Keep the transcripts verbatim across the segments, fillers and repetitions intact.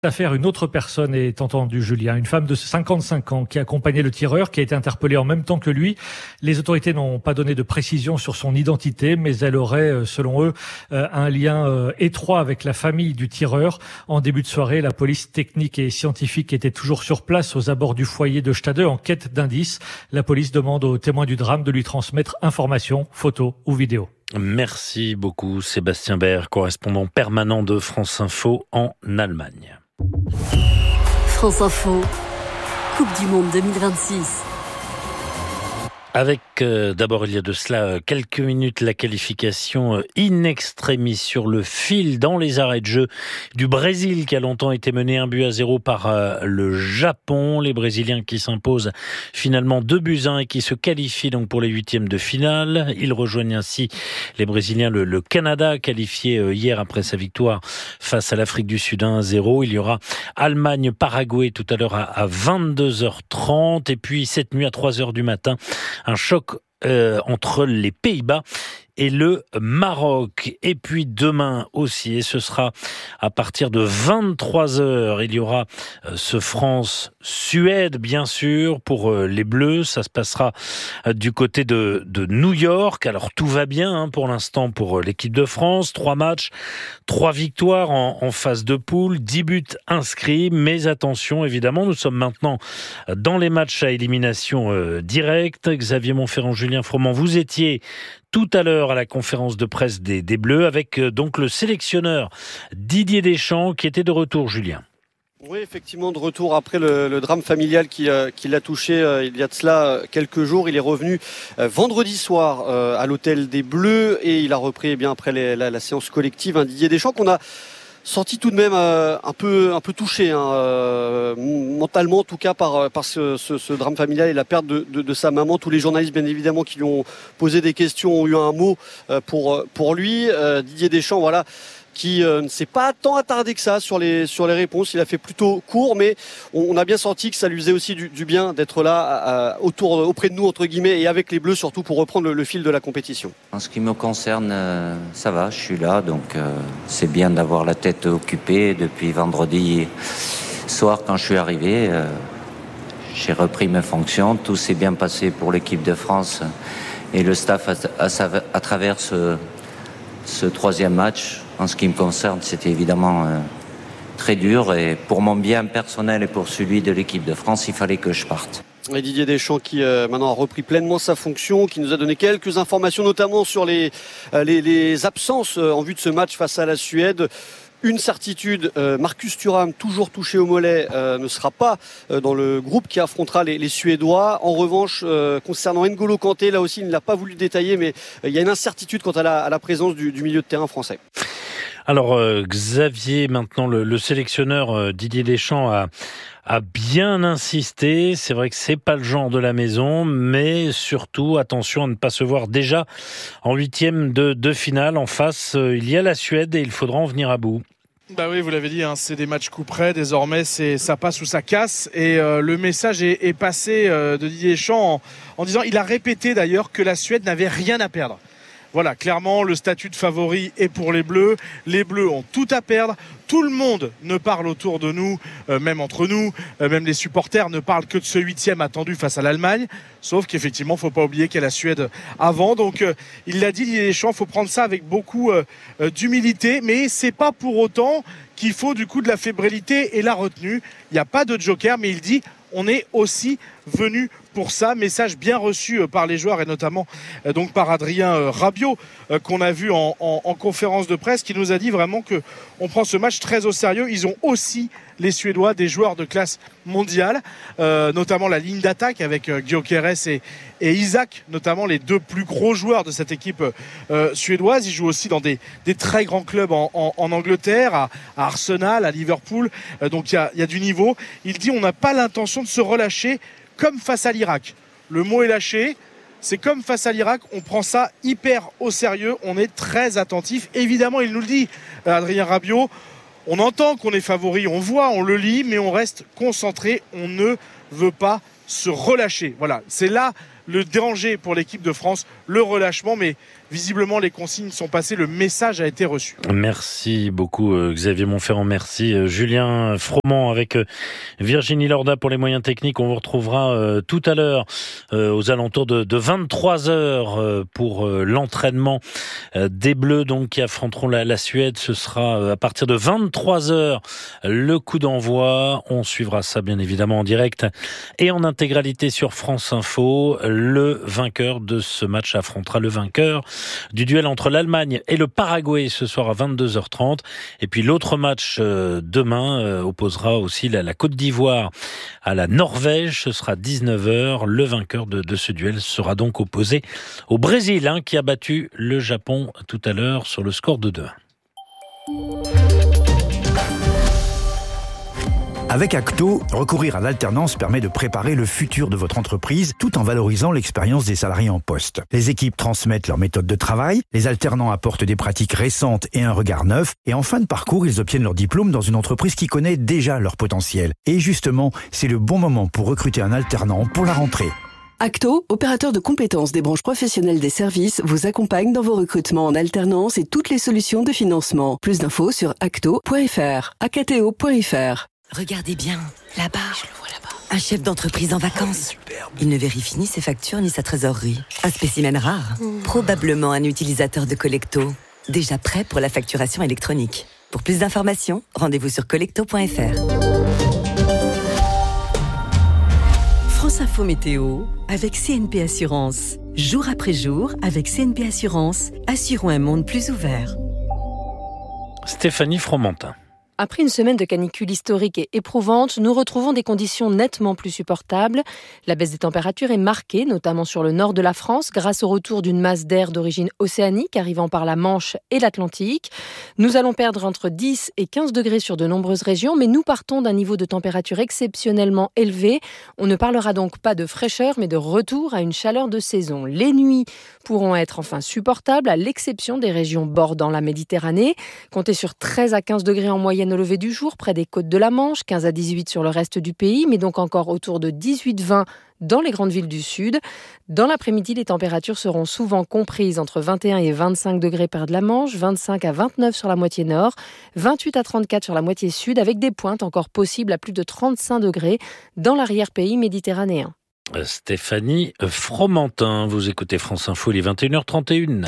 Affaire, une autre personne est entendue, Julien, une femme de cinquante-cinq ans qui accompagnait le tireur, qui a été interpellée en même temps que lui. Les autorités n'ont pas donné de précision sur son identité, mais elle aurait, selon eux, un lien étroit avec la famille du tireur. En début de soirée, la police technique et scientifique était toujours sur place aux abords du foyer de Stade en quête d'indices. La police demande aux témoins du drame de lui transmettre informations, photos ou vidéos. Merci beaucoup Sébastien Baer, correspondant permanent de France Info en Allemagne. France Info, Coupe du Monde deux mille vingt-six. Avec euh, d'abord il y a de cela euh, quelques minutes la qualification euh, in extremis sur le fil dans les arrêts de jeu du Brésil qui a longtemps été mené un but à zéro par euh, le Japon. Les Brésiliens qui s'imposent finalement deux buts à un et qui se qualifient donc pour les huitièmes de finale. Ils rejoignent ainsi les Brésiliens le, le Canada qualifié euh, hier après sa victoire face à l'Afrique du Sud un à zéro. Il y aura Allemagne-Paraguay tout à l'heure à, à vingt-deux heures trente et puis cette nuit à trois heures du matin un choc euh, entre les Pays-Bas et le Maroc. Et puis demain aussi, et ce sera à partir de vingt-trois heures, il y aura euh, ce France-Suède, bien sûr, pour euh, les Bleus. Ça se passera euh, du côté de, de New York. Alors tout va bien hein, pour l'instant pour euh, l'équipe de France. Trois matchs, trois victoires en, en phase de poule, dix buts inscrits. Mais attention, évidemment, nous sommes maintenant dans les matchs à élimination euh, directe. Xavier Monferrand, Julien Froment, vous étiez tout à l'heure à la conférence de presse des, des Bleus avec euh, donc le sélectionneur Didier Deschamps qui était de retour, Julien. Oui, effectivement, de retour après le, le drame familial qui, euh, qui l'a touché euh, il y a de cela euh, quelques jours. Il est revenu euh, vendredi soir euh, à l'hôtel des Bleus et il a repris eh bien après les, la, la séance collective. Hein, Didier Deschamps qu'on a senti tout de même euh, un peu un peu touché hein, euh, mentalement en tout cas par par ce, ce, ce drame familial et la perte de, de, de sa maman. Tous les journalistes bien évidemment qui lui ont posé des questions ont eu un mot euh, pour pour lui. Euh, Didier Deschamps voilà qui euh, ne s'est pas tant attardé que ça sur les sur les réponses. Il a fait plutôt court, mais on, on a bien senti que ça lui faisait aussi du, du bien d'être là à, à, autour auprès de nous entre guillemets et avec les Bleus surtout pour reprendre le, le fil de la compétition. En ce qui me concerne, euh, ça va, je suis là, donc euh, c'est bien d'avoir la tête occupée depuis vendredi soir quand je suis arrivé. Euh, j'ai repris mes fonctions, tout s'est bien passé pour l'équipe de France et le staff à, à, à travers ce, ce troisième match. En ce qui me concerne, c'était évidemment euh, très dur et pour mon bien personnel et pour celui de l'équipe de France, il fallait que je parte. Et Didier Deschamps qui euh, maintenant a repris pleinement sa fonction, qui nous a donné quelques informations notamment sur les, euh, les, les absences euh, en vue de ce match face à la Suède. Une certitude, euh, Marcus Thuram, toujours touché au mollet, euh, ne sera pas euh, dans le groupe qui affrontera les, les Suédois. En revanche, euh, concernant N'Golo Kanté, là aussi, il ne l'a pas voulu détailler, mais euh, il y a une incertitude quant à la, à la présence du, du milieu de terrain français. Alors euh, Xavier, maintenant le, le sélectionneur euh, Didier Deschamps a, a bien insisté. C'est vrai que c'est pas le genre de la maison, mais surtout attention à ne pas se voir déjà en huitième de, de finale. En face, euh, il y a la Suède et il faudra en venir à bout. Bah oui, vous l'avez dit, hein, c'est des matchs coup près. Désormais, c'est ça passe ou ça casse. Et euh, le message est, est passé euh, de Didier Deschamps en, en disant, il a répété d'ailleurs que la Suède n'avait rien à perdre. Voilà, clairement, le statut de favori est pour les Bleus. Les Bleus ont tout à perdre. Tout le monde ne parle autour de nous, euh, même entre nous, euh, même les supporters ne parlent que de ce huitième attendu face à l'Allemagne. Sauf qu'effectivement, il ne faut pas oublier qu'il y a la Suède avant. Donc, euh, il l'a dit, Didier Deschamps, il faut prendre ça avec beaucoup euh, d'humilité. Mais c'est pas pour autant qu'il faut du coup de la fébrilité et la retenue. Il n'y a pas de joker, mais il dit, on est aussi venu pour ça. Message bien reçu par les joueurs et notamment euh, donc par Adrien euh, Rabiot euh, qu'on a vu en, en, en conférence de presse, qui nous a dit vraiment que on prend ce match très au sérieux. Ils ont aussi, les Suédois, des joueurs de classe mondiale, euh, notamment la ligne d'attaque avec euh, Gyökeres et, et Isaac, notamment les deux plus gros joueurs de cette équipe euh, suédoise. Ils jouent aussi dans des, des très grands clubs en, en, en Angleterre, à, à Arsenal, à Liverpool. Euh, donc il y a, y a du niveau. Il dit on n'a pas l'intention de se relâcher comme face à l'Irak. Le mot est lâché. C'est comme face à l'Irak, on prend ça hyper au sérieux, on est très attentif. Évidemment, il nous le dit, Adrien Rabiot, on entend qu'on est favori, on voit, on le lit, mais on reste concentré, on ne veut pas se relâcher. Voilà, c'est là le danger pour l'équipe de France, le relâchement, mais visiblement les consignes sont passées, le message a été reçu. Merci beaucoup Xavier Montferrand, merci Julien Froment avec Virginie Lorda pour les moyens techniques. On vous retrouvera tout à l'heure aux alentours de, de vingt-trois heures pour l'entraînement des Bleus donc qui affronteront la, la Suède. Ce sera à partir de vingt-trois heures le coup d'envoi. On suivra ça bien évidemment en direct et en intégralité sur France Info. Le vainqueur de ce match affrontera le vainqueur du duel entre l'Allemagne et le Paraguay ce soir à vingt-deux heures trente. Et puis l'autre match euh, demain euh, opposera aussi la, la Côte d'Ivoire à la Norvège. Ce sera dix-neuf heures. Le vainqueur de, de ce duel sera donc opposé au Brésil hein, qui a battu le Japon tout à l'heure sur le score de deux à un. Avec Acto, recourir à l'alternance permet de préparer le futur de votre entreprise tout en valorisant l'expérience des salariés en poste. Les équipes transmettent leur méthode de travail, les alternants apportent des pratiques récentes et un regard neuf, et en fin de parcours, ils obtiennent leur diplôme dans une entreprise qui connaît déjà leur potentiel. Et justement, c'est le bon moment pour recruter un alternant pour la rentrée. Acto, opérateur de compétences des branches professionnelles des services, vous accompagne dans vos recrutements en alternance et toutes les solutions de financement. Plus d'infos sur acto point f r, acto point f r. Regardez bien, là-bas, je le vois là-bas. Un chef d'entreprise en vacances. Il ne vérifie ni ses factures ni sa trésorerie. Un spécimen rare. Mmh. Probablement un utilisateur de Collecto. Déjà prêt pour la facturation électronique. Pour plus d'informations, rendez-vous sur collecto point f r. France Info Météo avec C N P Assurance. Jour après jour, avec C N P Assurance, assurons un monde plus ouvert. Stéphanie Fromentin. Après une semaine de canicule historique et éprouvante, nous retrouvons des conditions nettement plus supportables. La baisse des températures est marquée, notamment sur le nord de la France, grâce au retour d'une masse d'air d'origine océanique arrivant par la Manche et l'Atlantique. Nous allons perdre entre dix et quinze degrés sur de nombreuses régions, mais nous partons d'un niveau de température exceptionnellement élevé. On ne parlera donc pas de fraîcheur, mais de retour à une chaleur de saison. Les nuits pourront être enfin supportables, à l'exception des régions bordant la Méditerranée. Comptez sur treize à quinze degrés en moyenne au lever du jour, près des côtes de la Manche, quinze à dix-huit sur le reste du pays, mais donc encore autour de dix-huit à vingt dans les grandes villes du sud. Dans l'après-midi, les températures seront souvent comprises entre vingt et un et vingt-cinq degrés près de la Manche, vingt-cinq à vingt-neuf sur la moitié nord, vingt-huit à trente-quatre sur la moitié sud, avec des pointes encore possibles à plus de trente-cinq degrés dans l'arrière-pays méditerranéen. Stéphanie Fromentin, vous écoutez France Info, il est vingt et une heures trente et une.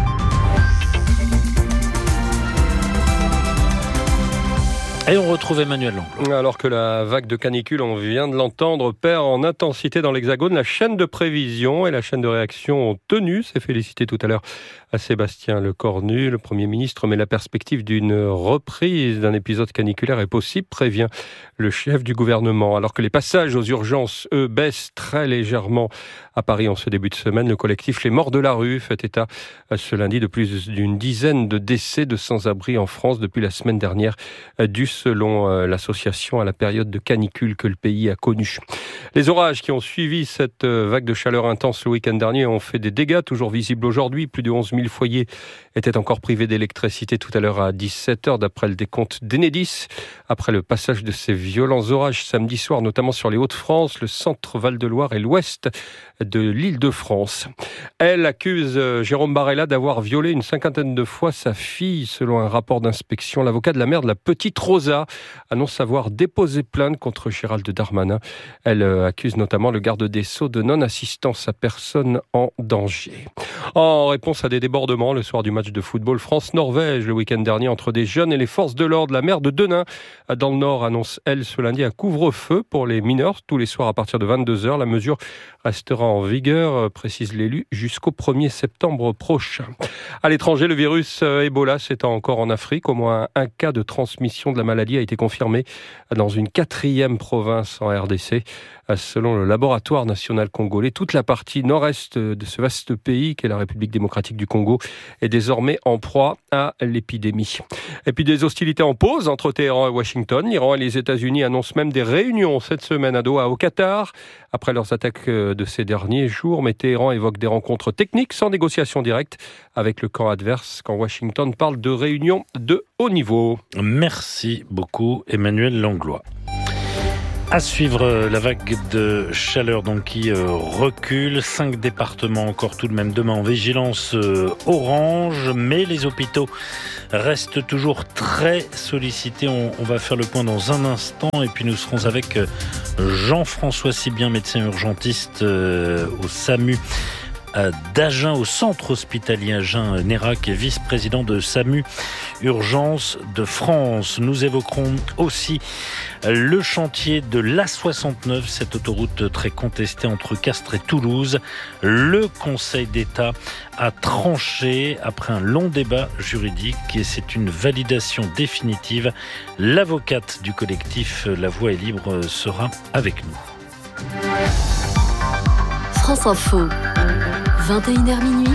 Et on retrouve Emmanuel Langlois. Alors que la vague de canicule, on vient de l'entendre, perd en intensité dans l'Hexagone, la chaîne de prévision et la chaîne de réaction ont tenu. C'est félicité tout à l'heure à Sébastien Lecornu, le Premier ministre, mais la perspective d'une reprise d'un épisode caniculaire est possible, prévient le chef du gouvernement. Alors que les passages aux urgences, eux, baissent très légèrement à Paris en ce début de semaine, le collectif Les Morts de la Rue fait état ce lundi de plus d'une dizaine de décès de sans-abri en France depuis la semaine dernière, dû selon l'association à la période de canicule que le pays a connue. Les orages qui ont suivi cette vague de chaleur intense le week-end dernier ont fait des dégâts toujours visibles aujourd'hui. Plus de onze mille foyers étaient encore privés d'électricité tout à l'heure à dix-sept heures d'après le décompte d'Enedis. Après le passage de ces violents orages samedi soir, notamment sur les Hauts-de-France, le centre Val-de-Loire et l'ouest de l'Île-de-France. Elle accuse Jérôme Barella d'avoir violé une cinquantaine de fois sa fille. Selon un rapport d'inspection, l'avocat de la mère de la petite Rosa annonce avoir déposé plainte contre Gérald Darmanin. Elle accuse notamment le garde des Sceaux de non-assistance à personne en danger. En réponse à des débordements le soir du match de football France-Norvège le week-end dernier entre des jeunes et les forces de l'ordre, la maire de Denain dans le Nord annonce, elle, ce lundi un couvre-feu pour les mineurs tous les soirs à partir de vingt-deux heures. La mesure restera en vigueur, précise l'élu, jusqu'au premier septembre prochain. À l'étranger, le virus Ebola s'étend encore en Afrique. Au moins un cas de transmission de la maladie a été confirmé dans une quatrième province en R D C. Selon le laboratoire national congolais, toute la partie nord-est de ce vaste pays qu'est la République démocratique du Congo est désormais en proie à l'épidémie. Et puis des hostilités en pause entre Téhéran et Washington. L'Iran et les États-Unis annoncent même des réunions cette semaine à Doha au Qatar après leurs attaques de ces derniers jours. Mais Téhéran évoque des rencontres techniques sans négociation directe avec le camp adverse quand Washington parle de réunions de haut niveau. Merci beaucoup Emmanuel Langlois. À suivre la vague de chaleur donc qui euh, recule. Cinq départements encore tout de même demain en vigilance euh, orange, mais les hôpitaux restent toujours très sollicités. On, on va faire le point dans un instant et puis nous serons avec Jean-François Sibien, médecin urgentiste euh, au SAMU d'Agen, au centre hospitalier Agen-Nérac et vice-président de SAMU Urgence de France. Nous évoquerons aussi le chantier de l'A soixante-neuf, cette autoroute très contestée entre Castres et Toulouse. Le Conseil d'État a tranché après un long débat juridique et c'est une validation définitive. L'avocate du collectif La Voix est libre sera avec nous. France Info, vingt et une heures minuit,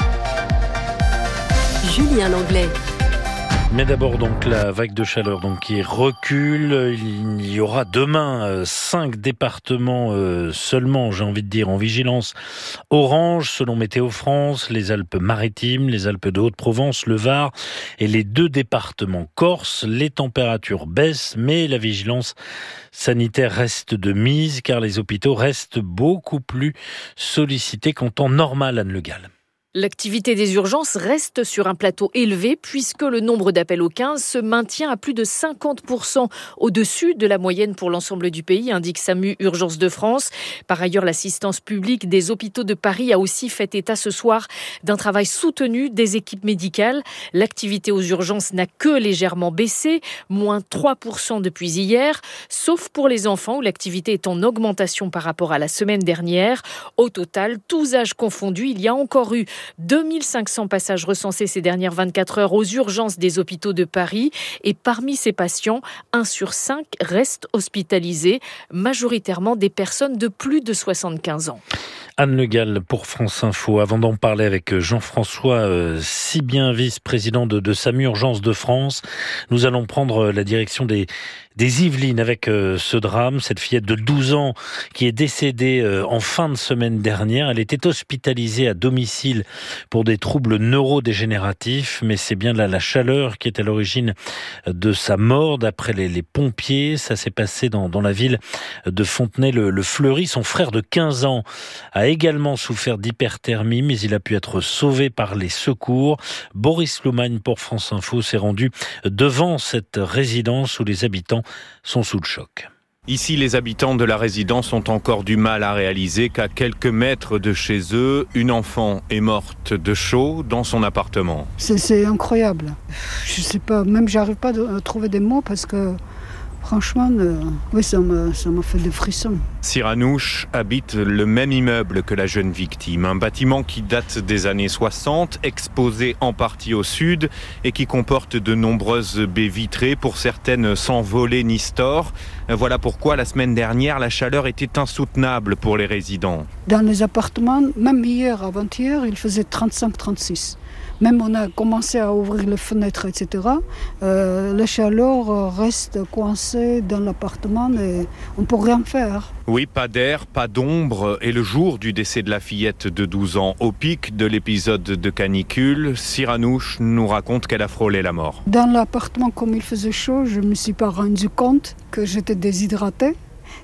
Julien Langlais. Mais d'abord donc la vague de chaleur donc qui recule. Il y aura demain cinq départements euh, seulement, j'ai envie de dire, en vigilance orange selon Météo France, les Alpes-Maritimes, les Alpes de Haute-Provence, le Var et les deux départements corse. Les températures baissent, mais la vigilance sanitaire reste de mise car les hôpitaux restent beaucoup plus sollicités qu'en temps normal, Anne Le Gall. L'activité des urgences reste sur un plateau élevé puisque le nombre d'appels au quinze se maintient à plus de cinquante pour cent au-dessus de la moyenne pour l'ensemble du pays, indique SAMU Urgence de France. Par ailleurs, l'assistance publique des hôpitaux de Paris a aussi fait état ce soir d'un travail soutenu des équipes médicales. L'activité aux urgences n'a que légèrement baissé, moins trois pour cent depuis hier, sauf pour les enfants où l'activité est en augmentation par rapport à la semaine dernière. Au total, tous âges confondus, il y a encore eu deux mille cinq cents passages recensés ces dernières vingt-quatre heures aux urgences des hôpitaux de Paris. Et parmi ces patients, un sur cinq reste hospitalisé, majoritairement des personnes de plus de soixante-quinze ans. Anne Le Gall pour France Info. Avant d'en parler avec Jean-François euh, Sibien, vice-président de, de SAMU Urgence de France, nous allons prendre la direction des, des Yvelines avec euh, ce drame. Cette fillette de douze ans qui est décédée euh, en fin de semaine dernière. Elle était hospitalisée à domicile pour des troubles neurodégénératifs, mais c'est bien là la chaleur qui est à l'origine de sa mort. D'après les, les pompiers, ça s'est passé dans, dans la ville de Fontenay-le-Fleury. Son frère de quinze ans a également souffert d'hyperthermie, mais il a pu être sauvé par les secours. Boris Loumagne pour France Info s'est rendu devant cette résidence où les habitants sont sous le choc. Ici, les habitants de la résidence ont encore du mal à réaliser qu'à quelques mètres de chez eux, une enfant est morte de chaud dans son appartement. C'est, c'est incroyable. Je sais pas, même j'arrive pas à trouver des mots parce que franchement, euh, oui, ça m'a, ça m'a fait des frissons. Siranouche habite le même immeuble que la jeune victime. Un bâtiment qui date des années soixante, exposé en partie au sud et qui comporte de nombreuses baies vitrées, pour certaines sans volets ni stores. Voilà pourquoi la semaine dernière, la chaleur était insoutenable pour les résidents. Dans les appartements, même hier, avant-hier, il faisait trente-cinq trente-six. Même on a commencé à ouvrir les fenêtres, et cetera. Euh, la chaleur reste coincée dans l'appartement et on ne peut rien faire. Oui, pas d'air, pas d'ombre. Et le jour du décès de la fillette de douze ans, au pic de l'épisode de canicule, Siranouche nous raconte qu'elle a frôlé la mort. Dans l'appartement, comme il faisait chaud, je ne me suis pas rendu compte que j'étais déshydratée.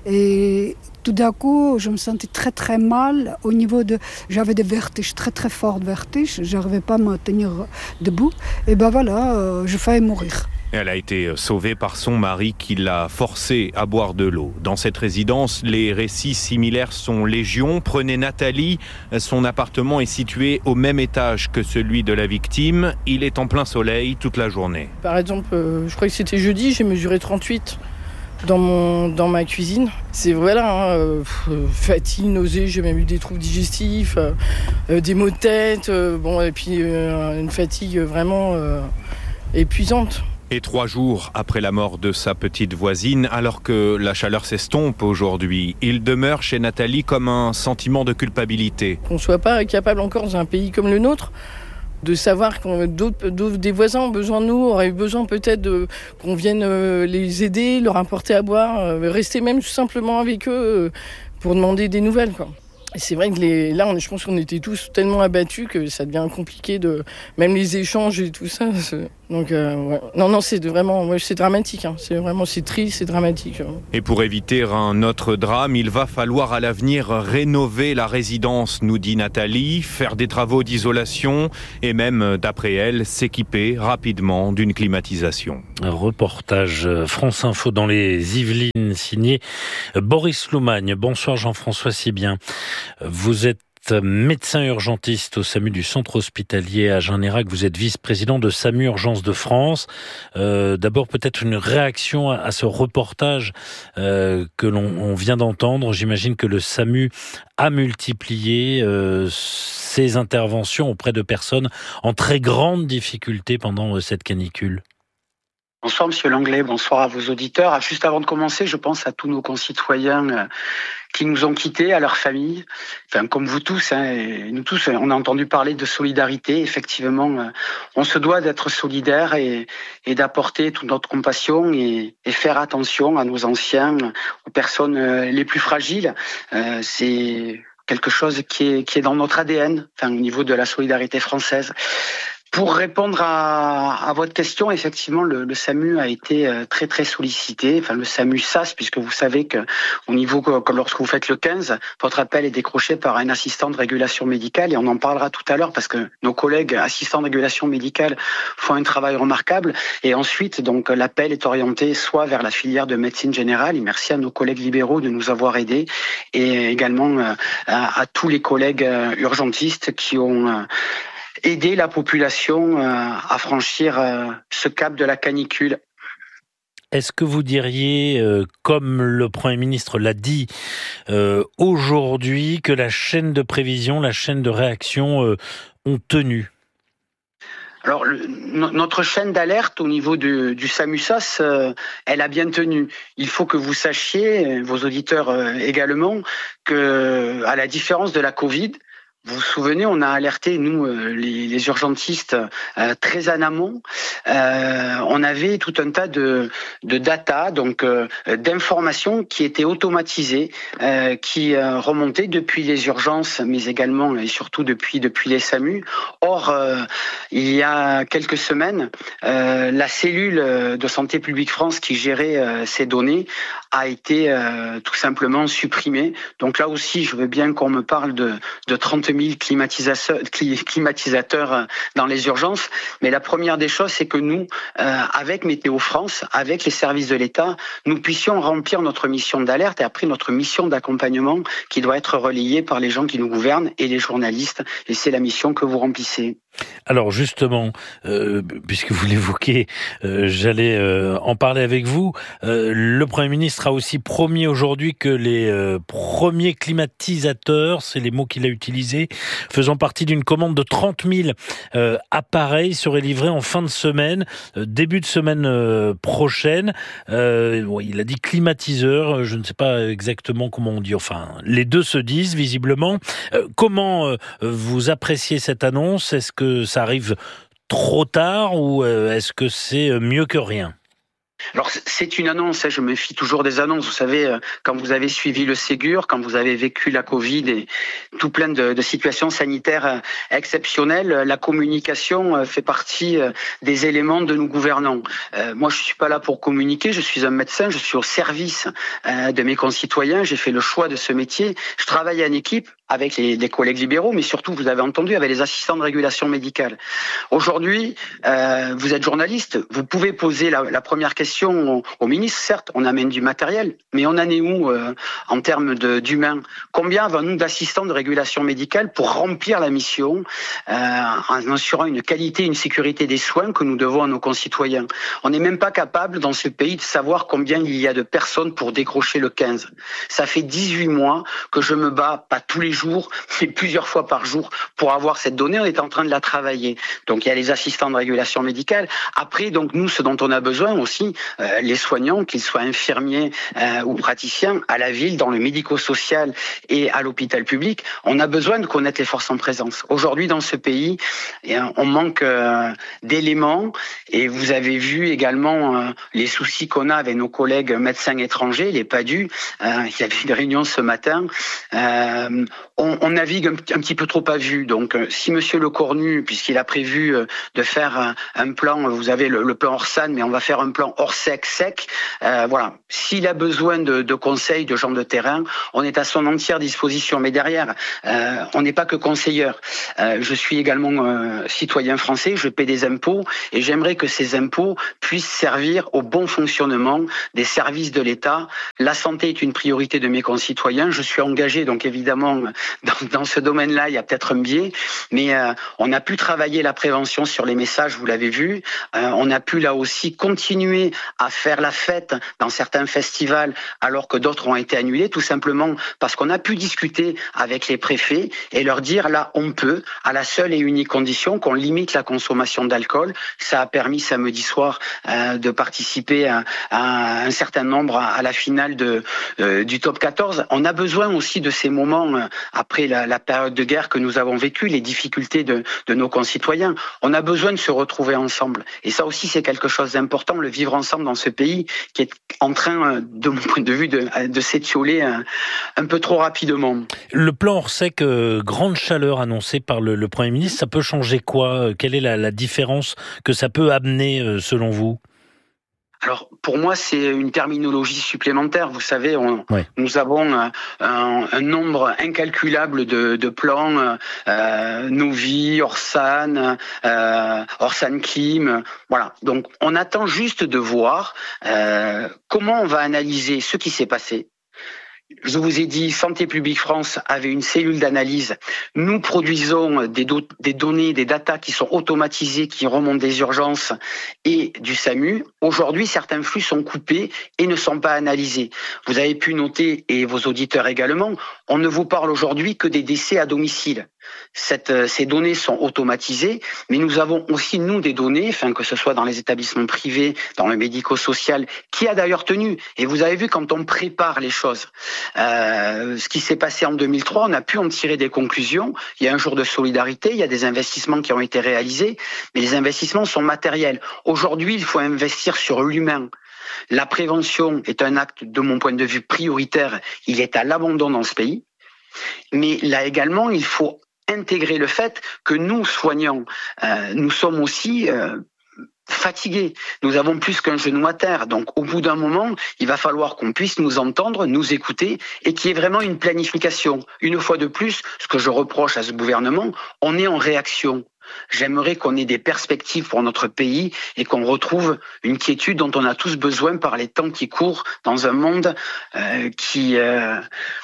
Et tout d'un coup, je me sentais très très mal au niveau de... J'avais des vertiges, très très forts vertiges, je n'arrivais pas à me tenir debout. Et ben voilà, euh, je faillis mourir. Elle a été sauvée par son mari qui l'a forcée à boire de l'eau. Dans cette résidence, les récits similaires sont légion. Prenez Nathalie, son appartement est situé au même étage que celui de la victime. Il est en plein soleil toute la journée. Par exemple, euh, je crois que c'était jeudi, j'ai mesuré trente-huit. Dans, mon, dans ma cuisine. C'est voilà, hein, euh, fatigue, nausée, j'ai même eu des troubles digestifs, euh, euh, des maux de tête, euh, bon, et puis euh, une fatigue vraiment euh, épuisante. Et trois jours après la mort de sa petite voisine, alors que la chaleur s'estompe aujourd'hui, il demeure chez Nathalie comme un sentiment de culpabilité. Qu'on ne soit pas capable encore dans un pays comme le nôtre de savoir que d'autres, d'autres, des voisins ont besoin de nous, auraient eu besoin peut-être de, qu'on vienne euh, les aider, leur apporter à boire, euh, rester même tout simplement avec eux euh, pour demander des nouvelles, quoi. c'est vrai que les, là, on, je pense qu'on était tous tellement abattus que ça devient compliqué de, même les échanges et tout ça. C'est, donc, euh, ouais. non, non, c'est vraiment, ouais, c'est dramatique. Hein. C'est vraiment, c'est triste, c'est dramatique. Hein. Et pour éviter un autre drame, il va falloir à l'avenir rénover la résidence, nous dit Nathalie, faire des travaux d'isolation et même, d'après elle, s'équiper rapidement d'une climatisation. Un reportage France Info dans les Yvelines, signé Boris Loumagne. Bonsoir Jean-François Sibien. Vous êtes médecin urgentiste au SAMU du centre hospitalier à Agen-Nérac. Vous êtes vice-président de SAMU Urgence de France. Euh, d'abord, peut-être une réaction à, à ce reportage euh, que l'on on vient d'entendre. J'imagine que le SAMU a multiplié euh, ses interventions auprès de personnes en très grande difficulté pendant euh, cette canicule. Bonsoir Monsieur Langlais, bonsoir à vos auditeurs. Juste avant de commencer, je pense à tous nos concitoyens qui nous ont quittés, à leurs familles. Enfin, comme vous tous, hein, et nous tous, on a entendu parler de solidarité. Effectivement, on se doit d'être solidaires et, et d'apporter toute notre compassion et, et faire attention à nos anciens, aux personnes les plus fragiles. Euh, c'est quelque chose qui est, qui est dans notre A D N, enfin, au niveau de la solidarité française. Pour répondre à, à votre question, effectivement, le, le SAMU a été très très sollicité. Enfin, le SAMU S A S, puisque vous savez que au niveau, comme lorsque vous faites le quinze, votre appel est décroché par un assistant de régulation médicale, et on en parlera tout à l'heure parce que nos collègues assistants de régulation médicale font un travail remarquable. Et ensuite, donc, l'appel est orienté soit vers la filière de médecine générale. Et merci à nos collègues libéraux de nous avoir aidés, et également euh, à, à tous les collègues euh, urgentistes qui ont euh, aider la population euh, à franchir euh, ce cap de la canicule. Est-ce que vous diriez, euh, comme le Premier ministre l'a dit euh, aujourd'hui, que la chaîne de prévision, la chaîne de réaction euh, ont tenu ? Alors, le, no, notre chaîne d'alerte au niveau du, du SAMU S A S, euh, elle a bien tenu. Il faut que vous sachiez, vos auditeurs euh, également, que à la différence de la Covid, vous vous souvenez, on a alerté, nous, les, les urgentistes, euh, très en amont. Euh, on avait tout un tas de, de data, donc euh, d'informations qui étaient automatisées, euh, qui euh, remontaient depuis les urgences, mais également et surtout depuis depuis les SAMU. Or, euh, il y a quelques semaines, euh, la cellule de Santé publique France qui gérait euh, ces données a été euh, tout simplement supprimée. Donc là aussi, je veux bien qu'on me parle de, de trente mille climatisateurs, climatisateurs dans les urgences. Mais la première des choses, c'est que nous, euh, avec Météo France, avec les services de l'État, nous puissions remplir notre mission d'alerte et après notre mission d'accompagnement qui doit être relayée par les gens qui nous gouvernent et les journalistes. Et c'est la mission que vous remplissez. Alors justement, euh, puisque vous l'évoquez, euh, j'allais euh, en parler avec vous. Euh, le Premier ministre a aussi promis aujourd'hui que les euh, premiers climatisateurs, c'est les mots qu'il a utilisés, faisant partie d'une commande de trente mille euh, appareils, seraient livrés en fin de semaine, euh, début de semaine euh, prochaine. Euh, ouais, il a dit climatiseur, je ne sais pas exactement comment on dit, enfin les deux se disent visiblement. Euh, comment euh, vous appréciez cette annonce ? Est-ce que que ça arrive trop tard ou est-ce que c'est mieux que rien ? Alors c'est une annonce, je me méfie toujours des annonces. Vous savez, quand vous avez suivi le Ségur, quand vous avez vécu la Covid et tout plein de, de situations sanitaires exceptionnelles, la communication fait partie des éléments de nos gouvernants. Euh, moi, je suis pas là pour communiquer, je suis un médecin, je suis au service euh, de mes concitoyens, j'ai fait le choix de ce métier. Je travaille en équipe avec les, les collègues libéraux, mais surtout, vous avez entendu, avec les assistants de régulation médicale. Aujourd'hui, euh, vous êtes journaliste, vous pouvez poser la, la première question Au, au ministre. Certes, on amène du matériel, mais on en est où euh, en termes de, d'humains ? Combien avons-nous d'assistants de régulation médicale pour remplir la mission euh, en assurant une qualité, une sécurité des soins que nous devons à nos concitoyens ? On n'est même pas capable dans ce pays de savoir combien il y a de personnes pour décrocher le quinze. Ça fait dix-huit mois que je me bats, pas tous les jours, mais plusieurs fois par jour pour avoir cette donnée. On est en train de la travailler. Donc il y a les assistants de régulation médicale. Après, donc nous, ce dont on a besoin aussi, euh, les soignants, qu'ils soient infirmiers euh, ou praticiens, à la ville, dans le médico-social et à l'hôpital public. On a besoin de connaître les forces en présence. Aujourd'hui, dans ce pays, eh, on manque euh, d'éléments, et vous avez vu également euh, les soucis qu'on a avec nos collègues médecins étrangers, les P A D U. Euh, il y avait une réunion ce matin. Euh, on, on navigue un, un petit peu trop à vue. Donc, euh, si Monsieur Le Cornu, puisqu'il a prévu euh, de faire un, un plan, vous avez le, le plan Orsan, mais on va faire un plan hors sec, sec. Euh, voilà. S'il a besoin de, de conseils, de gens de terrain, on est à son entière disposition. Mais derrière, euh, on n'est pas que conseilleur. Euh, je suis également euh, citoyen français, je paie des impôts, et j'aimerais que ces impôts puissent servir au bon fonctionnement des services de l'État. La santé est une priorité de mes concitoyens. Je suis engagé, donc évidemment, dans, dans ce domaine-là, il y a peut-être un biais, mais euh, on a pu travailler la prévention sur les messages, vous l'avez vu. Euh, on a pu là aussi continuer à faire la fête dans certains festivals alors que d'autres ont été annulés, tout simplement parce qu'on a pu discuter avec les préfets et leur dire là on peut, à la seule et unique condition qu'on limite la consommation d'alcool. Ça a permis samedi soir euh, de participer à, à un certain nombre à, à la finale de, euh, du top quatorze. On a besoin aussi de ces moments euh, après la, la période de guerre que nous avons vécue, les difficultés de, de nos concitoyens. On a besoin de se retrouver ensemble. Et ça aussi, c'est quelque chose d'important, le vivre ensemble dans ce pays qui est en train, de mon point de vue, de, de s'étioler un, un peu trop rapidement. Le plan Orsec, euh, grande chaleur annoncée par le, le Premier ministre, ça peut changer quoi ? Quelle est la, la différence que ça peut amener euh, selon vous ? Alors, pour moi, c'est une terminologie supplémentaire. Vous savez, on, ouais. nous avons un, un nombre incalculable de, de plans, euh, Novi, Orsan, euh, Orsan Clim. Voilà. Donc, on attend juste de voir euh, comment on va analyser ce qui s'est passé. Je vous ai dit, Santé publique France avait une cellule d'analyse. Nous produisons des, do- des données, des datas qui sont automatisées, qui remontent des urgences et du SAMU. Aujourd'hui, certains flux sont coupés et ne sont pas analysés. Vous avez pu noter, et vos auditeurs également, on ne vous parle aujourd'hui que des décès à domicile. Cette, ces données sont automatisées, mais nous avons aussi, nous, des données, enfin, que ce soit dans les établissements privés, dans le médico-social, qui a d'ailleurs tenu. Et vous avez vu, quand on prépare les choses, euh, ce qui s'est passé en deux mille trois, on a pu en tirer des conclusions. Il y a un jour de solidarité, il y a des investissements qui ont été réalisés, mais les investissements sont matériels. Aujourd'hui, il faut investir sur l'humain. La prévention est un acte, de mon point de vue, prioritaire. Il est à l'abandon dans ce pays. Mais là également, il faut intégrer le fait que nous, soignants, euh, nous sommes aussi euh, fatigués. Nous avons plus qu'un genou à terre. Donc, au bout d'un moment, il va falloir qu'on puisse nous entendre, nous écouter et qu'il y ait vraiment une planification. Une fois de plus, ce que je reproche à ce gouvernement, on est en réaction. J'aimerais qu'on ait des perspectives pour notre pays et qu'on retrouve une quiétude dont on a tous besoin par les temps qui courent dans un monde euh, qui... Euh,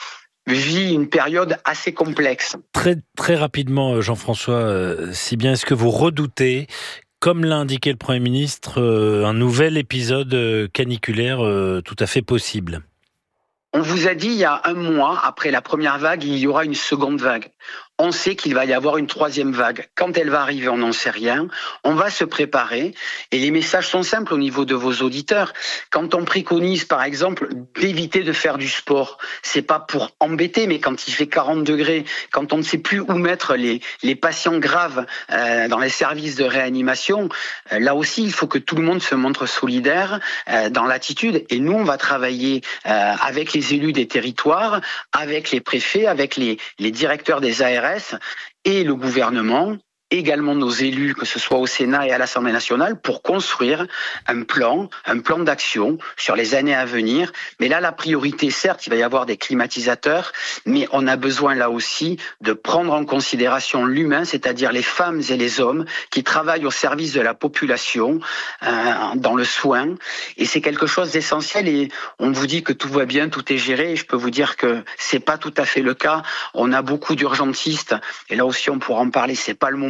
vit une période assez complexe. Très, très rapidement, Jean-François, euh, si bien est-ce que vous redoutez, comme l'a indiqué le Premier ministre, euh, un nouvel épisode euh, caniculaire euh, tout à fait possible ? On vous a dit il y a un mois, après la première vague, il y aura une seconde vague. On sait qu'il va y avoir une troisième vague. Quand elle va arriver, on n'en sait rien. On va se préparer. Et les messages sont simples au niveau de vos auditeurs. Quand on préconise, par exemple, d'éviter de faire du sport, c'est pas pour embêter, mais quand il fait quarante degrés, quand on ne sait plus où mettre les, les patients graves euh, dans les services de réanimation, euh, là aussi, il faut que tout le monde se montre solidaire euh, dans l'attitude. Et nous, on va travailler euh, avec les élus des territoires, avec les préfets, avec les, les directeurs des A R S et le gouvernement, également nos élus, que ce soit au Sénat et à l'Assemblée nationale, pour construire un plan, un plan d'action sur les années à venir. Mais là, la priorité, certes, il va y avoir des climatisateurs, mais on a besoin là aussi de prendre en considération l'humain, c'est-à-dire les femmes et les hommes qui travaillent au service de la population, euh, dans le soin. Et c'est quelque chose d'essentiel. Et on vous dit que tout va bien, tout est géré. Et je peux vous dire que c'est pas tout à fait le cas. On a beaucoup d'urgentistes. Et là aussi, on pourra en parler. C'est pas le moment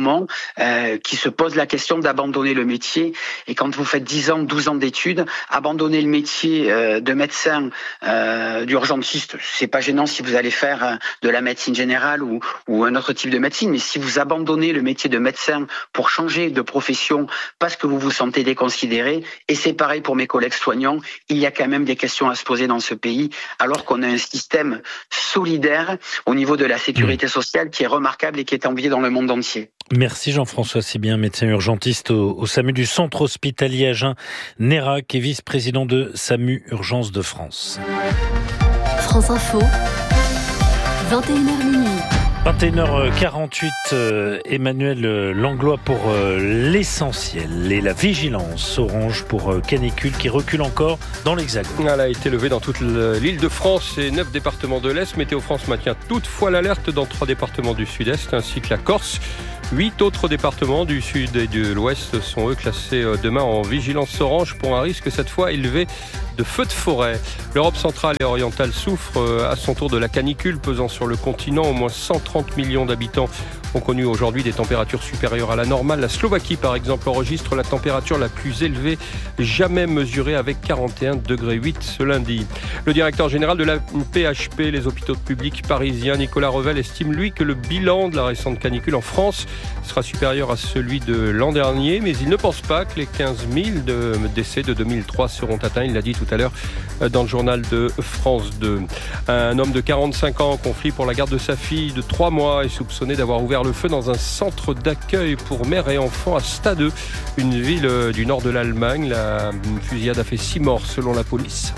moment, euh, qui se posent la question d'abandonner le métier. Et quand vous faites dix ans, douze ans d'études, abandonner le métier euh, de médecin, euh, d'urgentiste, c'est pas gênant si vous allez faire euh, de la médecine générale ou, ou un autre type de médecine. Mais si vous abandonnez le métier de médecin pour changer de profession parce que vous vous sentez déconsidéré, et c'est pareil pour mes collègues soignants, il y a quand même des questions à se poser dans ce pays, alors qu'on a un système solidaire au niveau de la sécurité sociale qui est remarquable et qui est envié dans le monde entier. Merci Jean-François Sibien, médecin urgentiste au, au SAMU du Centre Hospitalier Agen Nérac et vice-président de SAMU Urgence de France. France Info, vingt et une heures minuit. vingt et une heures quarante-huit, euh, Emmanuel Langlois pour euh, l'essentiel et la vigilance orange pour euh, canicule qui recule encore dans l'Hexagone. Elle a été levée dans toute l'île de France et neuf départements de l'Est. Météo France maintient toutefois l'alerte dans trois départements du Sud-Est ainsi que la Corse. Huit autres départements du Sud et de l'Ouest sont eux classés demain en vigilance orange pour un risque cette fois élevé de feux de forêt. L'Europe centrale et orientale souffre à son tour de la canicule pesant sur le continent. Au moins cent trente millions d'habitants ont connu aujourd'hui des températures supérieures à la normale. La Slovaquie, par exemple, enregistre la température la plus élevée jamais mesurée avec quarante et un degrés huit ce lundi. Le directeur général de la P H P, les hôpitaux publics parisiens, Nicolas Revel, estime lui que le bilan de la récente canicule en France sera supérieur à celui de l'an dernier, mais il ne pense pas que les quinze mille de décès de deux mille trois seront atteints. Il l'a dit tout à l'heure dans le journal de France deux. Un homme de quarante-cinq ans en conflit pour la garde de sa fille de trois mois est soupçonné d'avoir ouvert le feu dans un centre d'accueil pour mères et enfants à Stade, une ville du nord de l'Allemagne. La fusillade a fait six morts selon la police.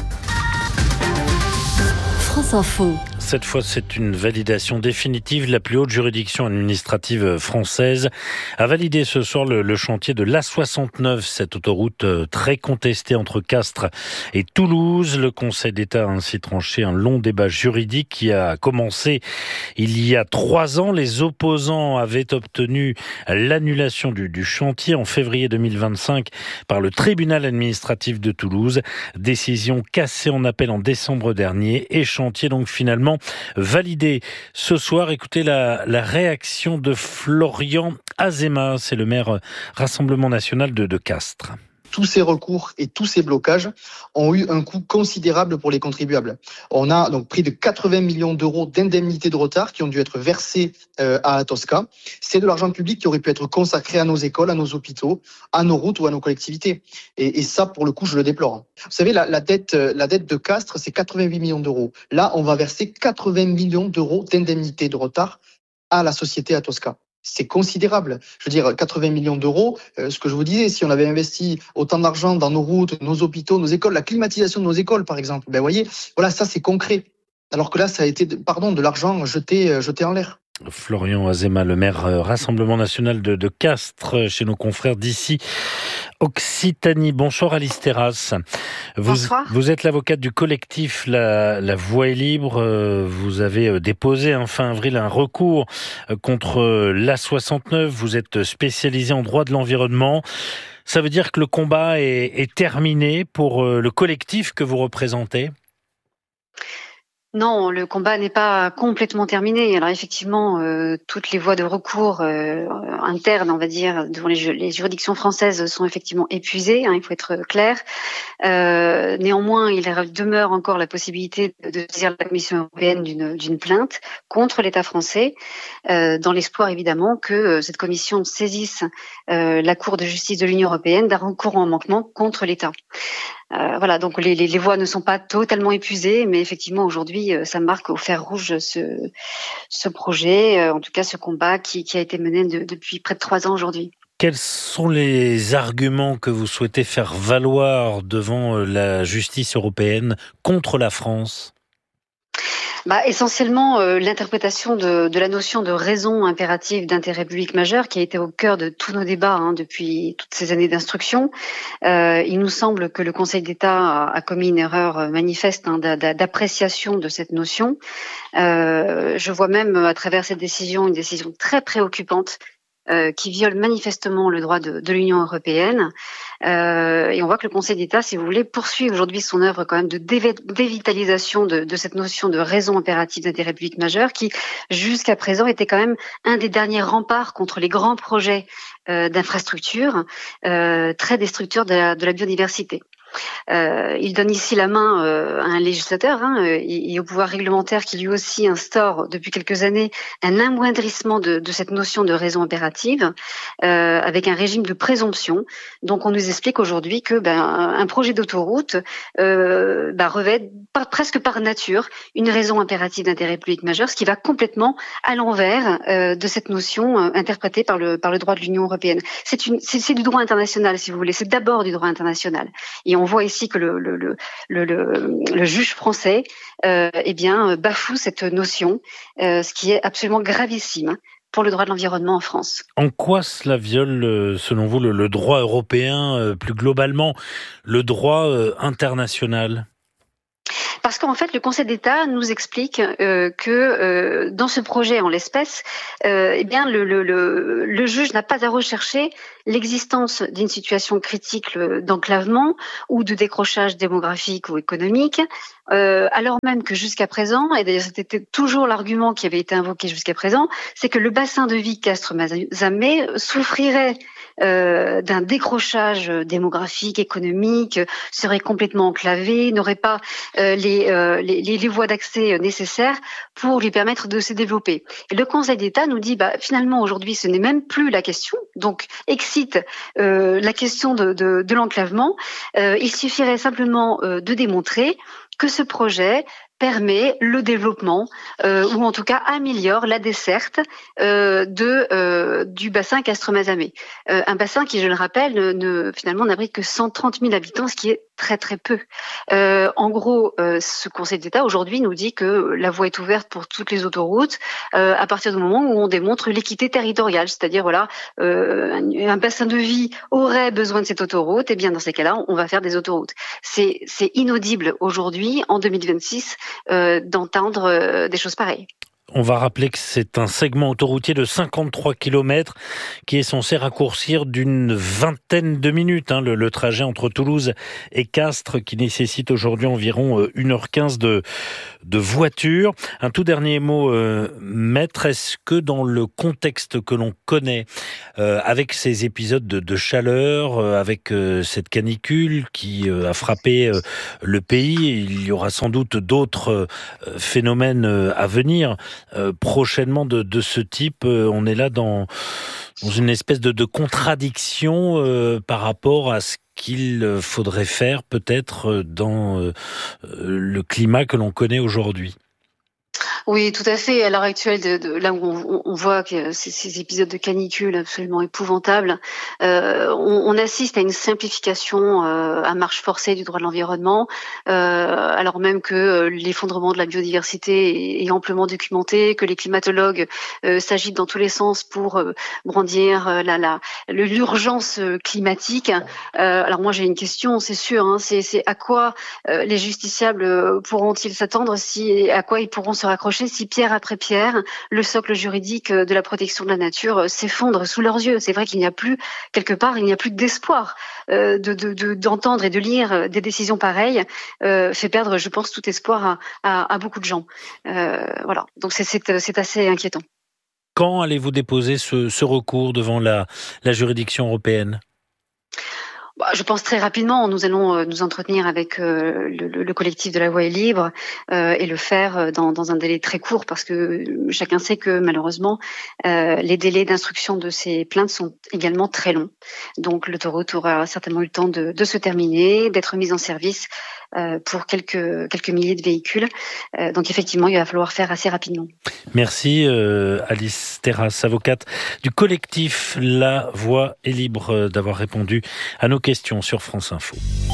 France Info. Cette fois, c'est une validation définitive. La plus haute juridiction administrative française a validé ce soir le, le chantier de l'A soixante-neuf, cette autoroute très contestée entre Castres et Toulouse. Le Conseil d'État a ainsi tranché un long débat juridique qui a commencé il y a trois ans. Les opposants avaient obtenu l'annulation du, du chantier en février deux mille vingt-cinq par le tribunal administratif de Toulouse. Décision cassée en appel en décembre dernier et chantier donc finalement validé ce soir. Écoutez la, la réaction de Florian Azéma, c'est le maire Rassemblement National de, de Castres. Tous ces recours et tous ces blocages ont eu un coût considérable pour les contribuables. On a donc pris de quatre-vingts millions d'euros d'indemnités de retard qui ont dû être versés euh, à Atosca. C'est de l'argent public qui aurait pu être consacré à nos écoles, à nos hôpitaux, à nos routes ou à nos collectivités. Et, et ça, pour le coup, je le déplore. Vous savez, la, la dette, la dette de Castres, c'est quatre-vingt-huit millions d'euros. Là, on va verser quatre-vingts millions d'euros d'indemnités de retard à la société Atosca. C'est considérable. Je veux dire, quatre-vingts millions d'euros, euh, ce que je vous disais, si on avait investi autant d'argent dans nos routes, nos hôpitaux, nos écoles, la climatisation de nos écoles, par exemple, ben, vous voyez, voilà, ça, c'est concret. Alors que là, ça a été, pardon, de l'argent jeté, jeté en l'air. Florian Azéma, le maire Rassemblement National de, de Castres, chez nos confrères d'ici Occitanie. Bonsoir Alice Terrasse. Vous, Bonsoir. Vous êtes l'avocate du collectif La, La Voix est libre. Vous avez déposé hein, fin avril un recours contre l'A soixante-neuf. Vous êtes spécialisé en droit de l'environnement. Ça veut dire que le combat est, est terminé pour le collectif que vous représentez ? Non, le combat n'est pas complètement terminé. Alors effectivement, euh, toutes les voies de recours euh, internes, on va dire, devant les, les juridictions françaises sont effectivement épuisées, hein, il faut être clair. Euh, néanmoins, il demeure encore la possibilité de saisir la Commission européenne d'une, d'une plainte contre l'État français, euh, dans l'espoir évidemment que euh, cette commission saisisse euh, la Cour de justice de l'Union européenne d'un recours en manquement contre l'État. Euh, voilà, donc les, les, les voies ne sont pas totalement épuisées, mais effectivement aujourd'hui, ça marque au fer rouge ce, ce projet, euh, en tout cas ce combat qui, qui a été mené de, depuis près de trois ans aujourd'hui. Quels sont les arguments que vous souhaitez faire valoir devant la justice européenne contre la France ? Bah, essentiellement, euh, l'interprétation de, de la notion de raison impérative d'intérêt public majeur qui a été au cœur de tous nos débats hein, depuis toutes ces années d'instruction. Euh, il nous semble que le Conseil d'État a, a commis une erreur manifeste hein, d'appréciation de cette notion. Euh, je vois même à travers cette décision une décision très préoccupante euh, qui viole manifestement le droit de, de l'Union européenne. Euh, et on voit que le Conseil d'État, si vous voulez, poursuit aujourd'hui son œuvre quand même de dév- dévitalisation de, de cette notion de raison impérative d'intérêt public majeur, qui jusqu'à présent était quand même un des derniers remparts contre les grands projets euh, d'infrastructures euh, très destructeurs de la, de la biodiversité. Euh, il donne ici la main euh, à un législateur hein, et, et au pouvoir réglementaire qui lui aussi instaure depuis quelques années un amoindrissement de, de cette notion de raison impérative euh, avec un régime de présomption. Donc on nous explique aujourd'hui que ben, un projet d'autoroute euh, ben, revêt par, presque par nature une raison impérative d'intérêt public majeur, ce qui va complètement à l'envers euh, de cette notion euh, interprétée par le, par le droit de l'Union européenne. C'est, une, c'est, c'est du droit international si vous voulez, c'est d'abord du droit international. Et on voit ici que le, le, le, le, le, le juge français euh, eh bien, bafoue cette notion, euh, ce qui est absolument gravissime pour le droit de l'environnement en France. En quoi cela viole, selon vous, le, le droit européen, plus globalement, le droit international ? Parce qu'en fait, le Conseil d'État nous explique euh, que euh, dans ce projet, en l'espèce, euh, eh bien, le, le, le, le juge n'a pas à rechercher l'existence d'une situation critique d'enclavement ou de décrochage démographique ou économique, euh, alors même que jusqu'à présent, et d'ailleurs c'était toujours l'argument qui avait été invoqué jusqu'à présent, c'est que le bassin de vie Castres-Mazamet souffrirait Euh, d'un décrochage démographique, économique, serait complètement enclavé, n'aurait pas euh, les, euh, les, les voies d'accès nécessaires pour lui permettre de se développer. Et le Conseil d'État nous dit, bah, finalement, aujourd'hui, ce n'est même plus la question. Donc, excite euh, la question de, de, de l'enclavement. Euh, il suffirait simplement euh, de démontrer que ce projet permet le développement euh, ou en tout cas améliore la desserte euh, de euh, du bassin Castres-Mazamet. Euh, un bassin qui, je le rappelle, ne, ne finalement n'abrite que cent trente mille habitants, ce qui est très très peu. Euh, en gros, euh, ce Conseil d'État aujourd'hui nous dit que la voie est ouverte pour toutes les autoroutes euh, à partir du moment où on démontre l'équité territoriale, c'est-à-dire voilà, euh, un, un bassin de vie aurait besoin de cette autoroute, et bien dans ces cas-là, on va faire des autoroutes. C'est c'est inaudible aujourd'hui en deux mille vingt-six euh, d'entendre euh, des choses pareilles. On va rappeler que c'est un segment autoroutier de cinquante-trois kilomètres qui est censé raccourcir d'une vingtaine de minutes hein, le, le trajet entre Toulouse et Castres, qui nécessite aujourd'hui environ une heure quinze de, de voiture. Un tout dernier mot, euh, maître, est-ce que dans le contexte que l'on connaît, euh, avec ces épisodes de, de chaleur, euh, avec euh, cette canicule qui euh, a frappé euh, le pays, il y aura sans doute d'autres euh, phénomènes euh, à venir, Euh, prochainement de, de ce type, euh, on est là dans, dans une espèce de, de contradiction euh, par rapport à ce qu'il faudrait faire peut-être dans euh, le climat que l'on connaît aujourd'hui. Oui, tout à fait. À l'heure actuelle, de, de, là où on, on voit que ces, ces épisodes de canicule absolument épouvantables, euh, on, on assiste à une simplification euh, à marche forcée du droit de l'environnement, euh, alors même que l'effondrement de la biodiversité est amplement documenté, que les climatologues euh, s'agitent dans tous les sens pour euh, brandir euh, la, la, l'urgence climatique. Euh, alors moi j'ai une question, c'est sûr, hein, c'est, c'est à quoi euh, les justiciables pourront-ils s'attendre, si à quoi ils pourront se raccrocher si pierre après pierre, le socle juridique de la protection de la nature s'effondre sous leurs yeux. C'est vrai qu'il n'y a plus, quelque part, il n'y a plus d'espoir euh, de, de, de, d'entendre et de lire des décisions pareilles, euh, fait perdre, je pense, tout espoir à, à, à beaucoup de gens. Euh, voilà, donc c'est, c'est, c'est assez inquiétant. Quand allez-vous déposer ce, ce recours devant la, la juridiction européenne ? Je pense très rapidement, nous allons nous entretenir avec euh, le, le collectif de la voie est libre euh, et le faire dans, dans un délai très court, parce que chacun sait que malheureusement euh, les délais d'instruction de ces plaintes sont également très longs. Donc l'autoroute aura certainement eu le temps de, de se terminer, d'être mise en service euh, pour quelques quelques milliers de véhicules. Euh, donc effectivement, il va falloir faire assez rapidement. Merci euh, Alice Terrasse, avocate du collectif La Voie est libre, euh, d'avoir répondu à nos questions sur France Info.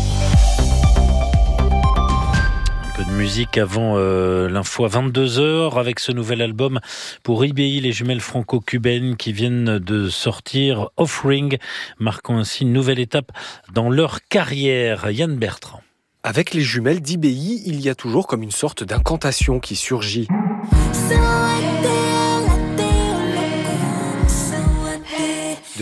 Un peu de musique avant euh, l'info à vingt-deux heures avec ce nouvel album pour I B I, les jumelles franco-cubaines qui viennent de sortir Offering, marquant ainsi une nouvelle étape dans leur carrière. Yann Bertrand. Avec les jumelles d'I B I, il y a toujours comme une sorte d'incantation qui surgit.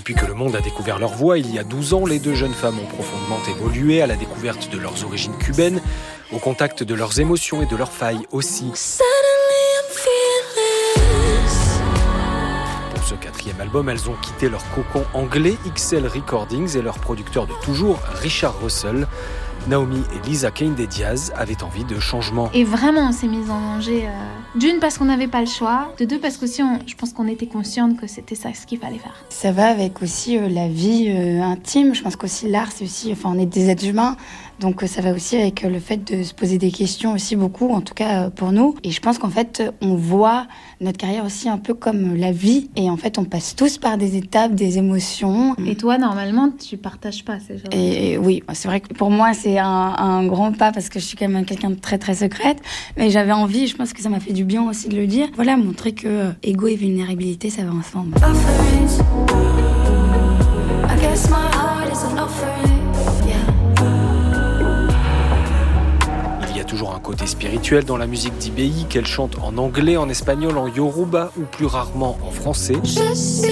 Depuis que le monde a découvert leur voix, il y a douze ans, les deux jeunes femmes ont profondément évolué à la découverte de leurs origines cubaines, au contact de leurs émotions et de leurs failles aussi. Pour ce quatrième album, elles ont quitté leur cocon anglais X L Recordings et leur producteur de toujours, Richard Russell. Naomi et Lisa Kennedy-Diaz avaient envie de changement. Et vraiment, on s'est mis en danger. Euh, d'une, parce qu'on n'avait pas le choix. De deux, parce qu'aussi, on, je pense qu'on était consciente que c'était ça ce qu'il fallait faire. Ça va avec aussi euh, la vie euh, intime. Je pense qu'aussi l'art, c'est aussi... Enfin, on est des êtres humains. Donc ça va aussi avec le fait de se poser des questions aussi beaucoup, en tout cas pour nous. Et je pense qu'en fait, on voit notre carrière aussi un peu comme la vie. Et en fait, on passe tous par des étapes, des émotions. Et toi, normalement, tu partages pas ces gens. Et, et oui, c'est vrai que pour moi, c'est un, un grand pas parce que je suis quand même quelqu'un de très très secrète. Mais j'avais envie, je pense que ça m'a fait du bien aussi de le dire. Voilà, montrer que euh, ego et vulnérabilité, ça va ensemble. Il y a toujours un côté spirituel dans la musique d'I B I, qu'elle chante en anglais, en espagnol, en yoruba ou plus rarement en français. Je suis